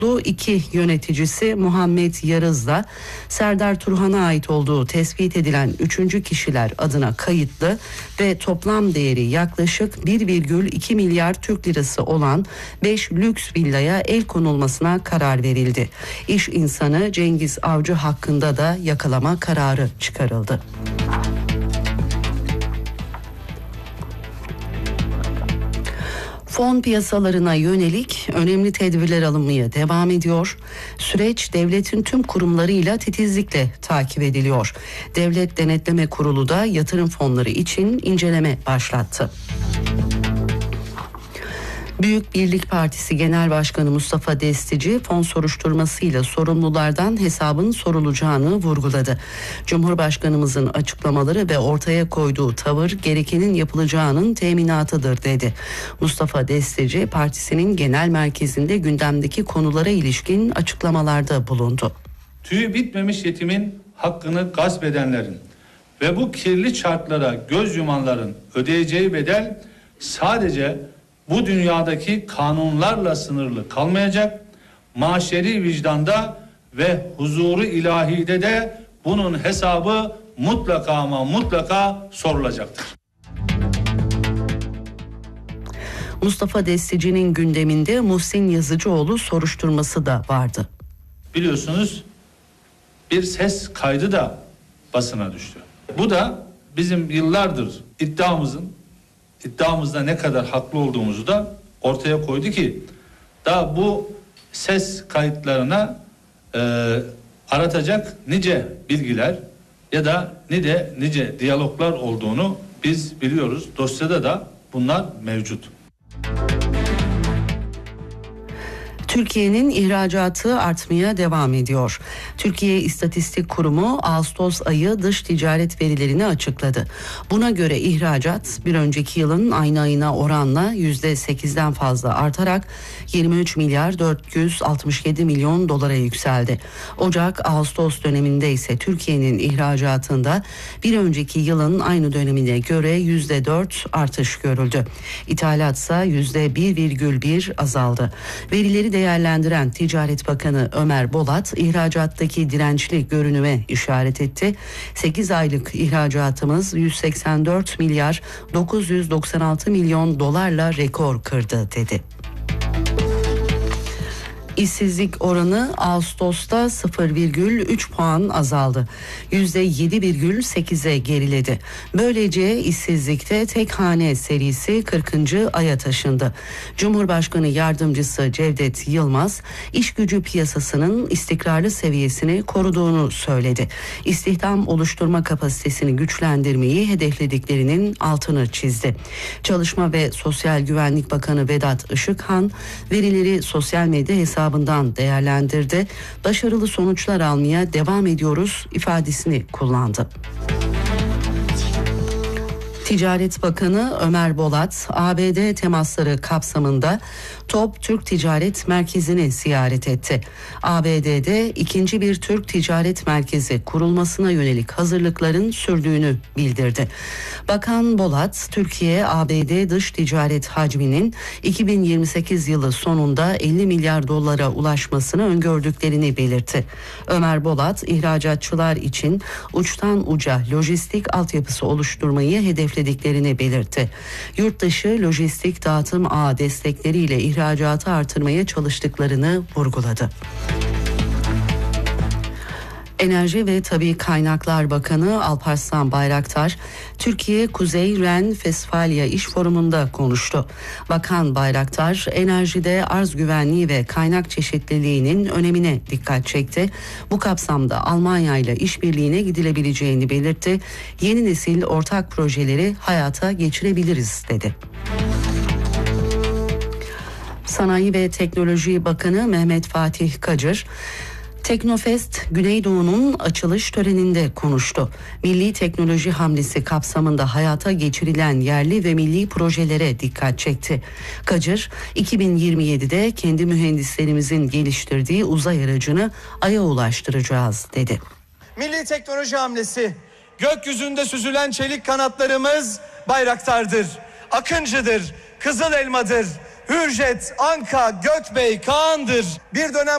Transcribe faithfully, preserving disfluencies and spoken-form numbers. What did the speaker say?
iki yöneticisi Muhammed Yarız'la Serdar Turhan'a ait olduğu tespit edilen üçüncü kişiler adına kayıtlı ve toplam değeri yaklaşık bir virgül iki milyar Türk lirası olan beş lüks villaya el konulmasına karar verildi. İş insanı Cengiz Avcı hakkında da yakalama kararı çıkarıldı. Fon piyasalarına yönelik önemli tedbirler alınmaya devam ediyor. Süreç devletin tüm kurumlarıyla titizlikle takip ediliyor. Devlet Denetleme Kurulu da yatırım fonları için inceleme başlattı. Büyük Birlik Partisi Genel Başkanı Mustafa Destici fon soruşturmasıyla sorumlulardan hesabın sorulacağını vurguladı. Cumhurbaşkanımızın açıklamaları ve ortaya koyduğu tavır gerekenin yapılacağının teminatıdır dedi. Mustafa Destici partisinin genel merkezinde gündemdeki konulara ilişkin açıklamalarda bulundu. Tüyü bitmemiş yetimin hakkını gasp edenlerin ve bu kirli çarklara göz yumanların ödeyeceği bedel sadece bu dünyadaki kanunlarla sınırlı kalmayacak, maşeri vicdanda ve huzuru ilahide de bunun hesabı mutlaka ama mutlaka sorulacaktır. Mustafa Destici'nin gündeminde Muhsin Yazıcıoğlu soruşturması da vardı. Biliyorsunuz bir ses kaydı da basına düştü. Bu da bizim yıllardır iddiamızın iddiamızda ne kadar haklı olduğumuzu da ortaya koydu ki daha bu ses kayıtlarına e, aratacak nice bilgiler ya da nice nice diyaloglar olduğunu biz biliyoruz. Dosyada da bunlar mevcut. Türkiye'nin ihracatı artmaya devam ediyor. Türkiye İstatistik Kurumu Ağustos ayı dış ticaret verilerini açıkladı. Buna göre ihracat bir önceki yılın aynı ayına oranla yüzde sekizden fazla artarak yirmi üç milyar dört yüz altmış yedi milyon dolara yükseldi. Ocak-Ağustos döneminde ise Türkiye'nin ihracatında bir önceki yılın aynı dönemine göre yüzde dört artış görüldü. İthalat ise yüzde bir virgül bir azaldı. Verileri de değerlendiren Ticaret Bakanı Ömer Bolat, ihracattaki dirençli görünüme işaret etti. sekiz aylık ihracatımız yüz seksen dört milyar dokuz yüz doksan altı milyon dolarla rekor kırdı dedi. İşsizlik oranı Ağustos'ta sıfır virgül üç puan azaldı. yüzde yedi virgül sekize geriledi. Böylece işsizlikte tek hane serisi kırkıncı aya taşındı. Cumhurbaşkanı Yardımcısı Cevdet Yılmaz, iş gücü piyasasının istikrarlı seviyesini koruduğunu söyledi. İstihdam oluşturma kapasitesini güçlendirmeyi hedeflediklerinin altını çizdi. Çalışma ve Sosyal Güvenlik Bakanı Vedat Işıkhan, verileri sosyal medya hesabı değerlendirdi. Başarılı sonuçlar almaya devam ediyoruz ifadesini kullandı. Ticaret Bakanı Ömer Bolat, A B D temasları kapsamında Top Türk Ticaret Merkezi'ni ziyaret etti. A B D'de ikinci bir Türk Ticaret Merkezi kurulmasına yönelik hazırlıkların sürdüğünü bildirdi. Bakan Bolat, Türkiye A B D dış ticaret hacminin iki bin yirmi sekiz yılı sonunda elli milyar dolara ulaşmasını öngördüklerini belirtti. Ömer Bolat, ihracatçılar için uçtan uca lojistik altyapısı oluşturmayı hedeflediklerini belirtti. Yurtdışı lojistik dağıtım ağı destekleriyle ihracatı artırmaya çalıştıklarını vurguladı. Enerji ve Tabii Kaynaklar Bakanı Alparslan Bayraktar, Türkiye Kuzey Ren-Fesfalya İş Forumu'nda konuştu. Bakan Bayraktar, enerjide arz güvenliği ve kaynak çeşitliliğinin önemine dikkat çekti. Bu kapsamda Almanya ile işbirliğine gidilebileceğini belirtti. Yeni nesil ortak projeleri hayata geçirebiliriz dedi. Sanayi ve Teknoloji Bakanı Mehmet Fatih Kacır, Teknofest Güneydoğu'nun açılış töreninde konuştu. Milli teknoloji hamlesi kapsamında hayata geçirilen yerli ve milli projelere dikkat çekti. Kacır, iki bin yirmi yedide kendi mühendislerimizin geliştirdiği uzay aracını Ay'a ulaştıracağız dedi. Milli teknoloji hamlesi, gökyüzünde süzülen çelik kanatlarımız Bayraktar'dır, Akıncı'dır, Kızıl Elma'dır, Hürjet, Anka, Gökbey, Kaan'dır. Bir dönem